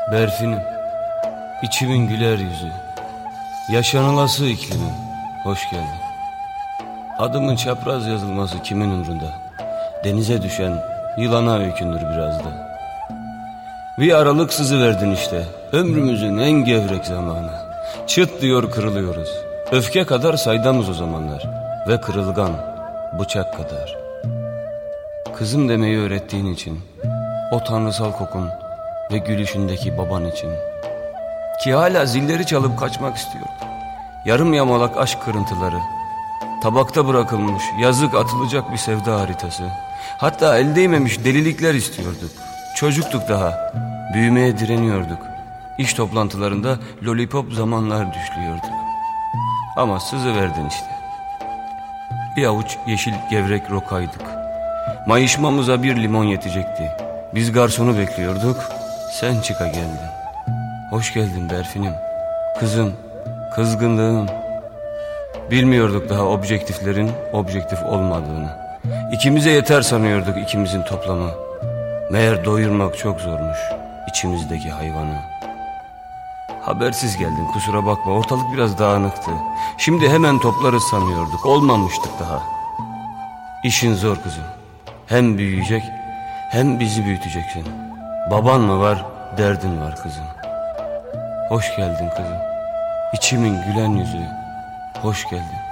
Berfinim, içimin güler yüzü, yaşanılası iklimim, hoş geldin. Adımın çapraz yazılması kimin umrunda? Denize düşen yılana öykündür biraz da. Bir aralık sızıverdin işte, ömrümüzün en gevrek zamanı. Çıt diyor kırılıyoruz, öfke kadar saydamız o zamanlar. Ve kırılgan, bıçak kadar. Kızım demeyi öğrettiğin için, o tanrısal kokun ve gülüşündeki baban için. Ki hala zilleri çalıp kaçmak istiyorum. Yarım yamalak aşk kırıntıları, tabakta bırakılmış yazık atılacak bir sevda haritası. Hatta el değmemiş delilikler istiyorduk. Çocuktuk daha, büyümeye direniyorduk. İş toplantılarında lollipop zamanlar düşlüyorduk. Ama sızıverdin işte. Bir avuç yeşil gevrek rokaydık. Mayışmamıza bir limon yetecekti. Biz garsonu bekliyorduk, sen çıka geldin. Hoş geldin Berfinim, kızım, kızgınlığım. Bilmiyorduk daha objektiflerin objektif olmadığını. İkimize yeter sanıyorduk ikimizin toplamı. Meğer doyurmak çok zormuş içimizdeki hayvanı. Habersiz geldin, kusura bakma, ortalık biraz dağınıktı. Şimdi hemen toplarız sanıyorduk, olmamıştık daha. İşin zor kızım, hem büyüyecek hem bizi büyüteceksin. Baban mı var, derdin var kızım. Hoş geldin kızım, İçimin gülen yüzü, hoş geldin.